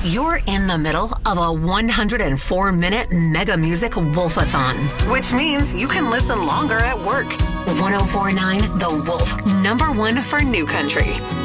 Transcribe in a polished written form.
You're in the middle of a 104-minute mega music wolfathon, which means you can listen longer at work. 1049 The Wolf, #1 for New Country.